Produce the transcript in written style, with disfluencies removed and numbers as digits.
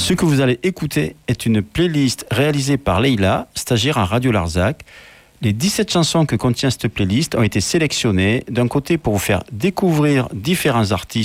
Ce que vous allez écouter est une playlist réalisée par Leïla, stagiaire à Radio Larzac. Les 17 chansons que contient cette playlist ont été sélectionnées d'un côté pour vous faire découvrir différents artistes